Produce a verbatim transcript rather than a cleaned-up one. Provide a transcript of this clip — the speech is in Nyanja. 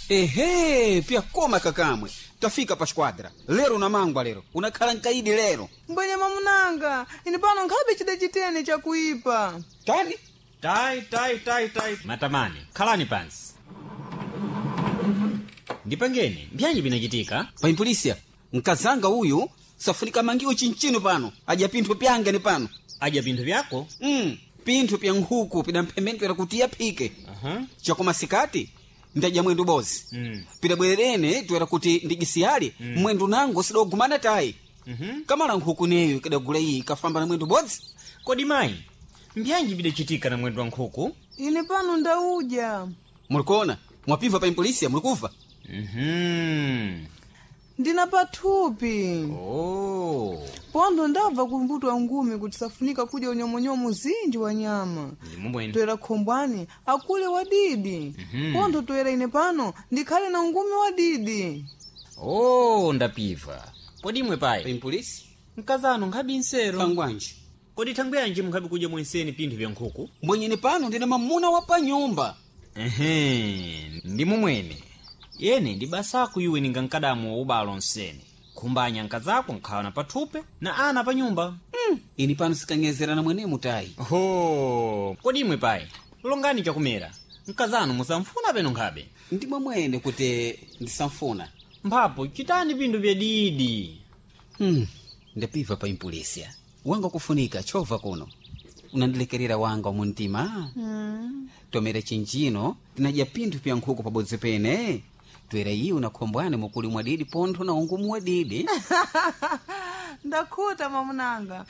Ehe, pia koma kakamwe. Tafika pa squadra. Lero na mangwa lero. Unakhala nkaidi lero. Mbwenye mamunanga, ini pano nkhabe chida chitene cha kuipa. Tani? Tai, tai, tai, tai. Matamani, khalani pansi. Ndipangeni, mbyanji binachitika? Paimpolisia, nkazanga uyu, safunika mangiwo chinchino pano. Aja pinthu pyanga ni pano. Aja pinthu vyako? Mm, pinthu pya nkhuku, pida mpemento ya kutia pike. Aha. Chakoma sikati, ndaja mwendo bozi. Mm. Pida bwerene, tuwera kuti ndigisiyali, mm. mwendo nango sidogumana tai. Mhm. Kamala nkhuku neyo, kadagula iyi, kafamba na mwendo bozi. Kodi mai, mbyanji bidachitika na mwendo wa nkhuku? Ini pano ndauja. Mulikona, mwapiva paimpolisia, mulikufa. Mhm. Ndina pathupi. Oh. Pondo ndabva kumbuto wa ngumi kuti safunika kuja unyomonyomo zinji wa nyama. Ndimubwene. Toera khombwani, akule wadidi. Mhm. Pondo toera ine pano, ndikhale na ngumi wadidi. Oh, ndapiva. Kodi mwe pai? Paimpolisia, Mkazano nkhabi nsero. pangwanji. Kodi thangweyanji mukhabi kuja mwenseni pinthu vya nkhuku? Mwenyeni pano ndina mamuna wa pa nyumba. Ehe, ndimumwene. Yene ndi basaku iwe ninga nkadamu wa ubalo nseni. Kumbanya nkazako nkhawana pathupe na ana pa nyumba. Mm. Ini pano sikanyezera na mwene mutai. Ho, kodi imwe pai? Longani chakumera. Nkazano musamfuna peno nkhabe. Ndimwe mwene kuti ndisamfuna. Mphapo chitani pinthu vya didi. Hmm. Ndapiva paimpolisia. Wanga kufunika chova kuno. Unandilekerera wanga muntima. Hmm. Tomera chinjino, tinaja pinthu pya nkhuku pabodzi pene. Twera iyi unakhombwane mukuli mwa didi pontho na ungumu wa didi. Ndakhuta mamunanga.